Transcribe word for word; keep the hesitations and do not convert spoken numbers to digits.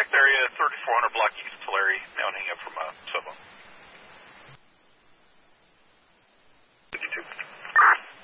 area, thirty-four hundred block East Tulare, now hanging up from uh, Sobo.